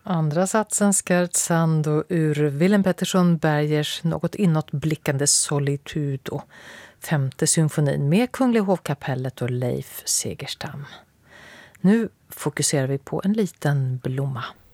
Andra satsen scherzando ur Willem Pettersson Bergers något inåtblickande Solitudo, femte symfonin med Kungliga hovkapellet och Leif Segerstam. Nu fokuserar vi på en liten blomma.